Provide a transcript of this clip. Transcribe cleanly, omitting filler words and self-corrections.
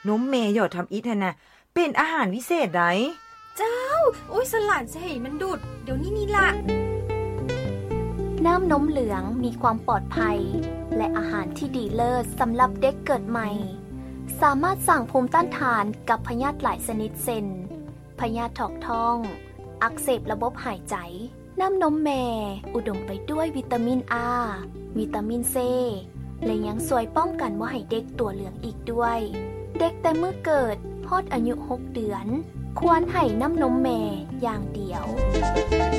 นมแม่หยอดทำอิฐน่ะเป็นอาหารวิเศษไดเจ้าโอ้ยสลัดจะให้มันดูดเดี๋ยวนี้นี่ล่ะน้ำนมเหลืองมีความปลอดภัยและอาหารที่ดีเลิศสำหรับเด็กเกิดใหม่สามารถสร้างภูมิต้านทานกับพยาธิหลายชนิดเช่นพยาธิถอกท้องอักเสบระบบหายใจน้ำนมแม่อุดมไปด้วยวิตามินอาวิตามินซีและยังช่วยป้องกันว่าให้เด็กตัวเหลืองอีกด้วยเด็กแต่เมื่อเกิดฮอดอายุ6 เดือนควรให้น้ำนมแม่อย่างเดียว